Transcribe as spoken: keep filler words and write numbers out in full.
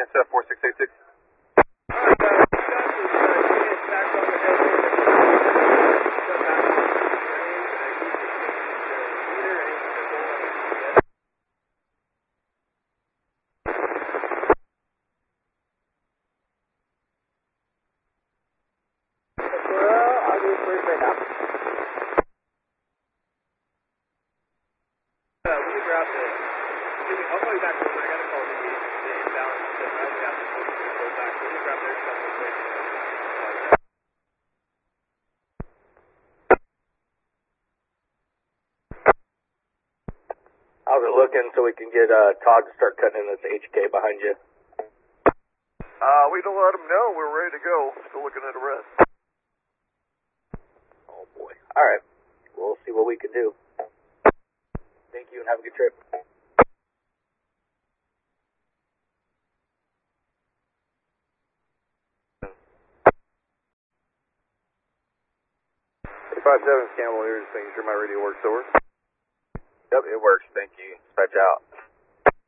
It's uh, four six eight six. How's it looking so we can get uh, Todd to start cutting in this H K behind you? Uh, we don't let him know. We're ready to go. Still looking at arrest. Oh boy. Alright. We'll see what we can do. Thank you and have a good trip. five seven Campbell here, just making sure my radio works over. Yep, it works. Thank you. Dispatch out.